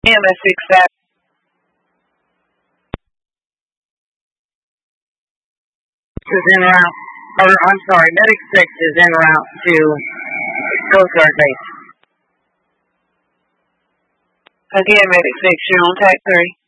EMS 6 that. Is en route, I'm sorry, Medic 6 is en route to Coast Guard base. Again, Medic 6, you're on TAC 3.